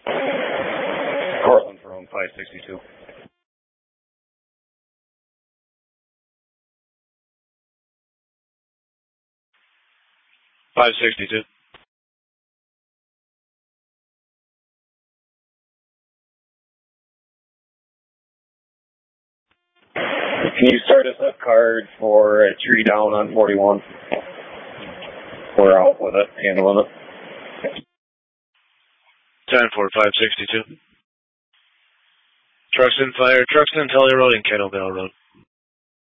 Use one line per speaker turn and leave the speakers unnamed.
Cortland from 562.
562.
Can you start us a card for a tree down on 41? We're out with it, handling it.
10-4, 562. Trucks in fire, Trucks in Tully Road and Kettlebell Road.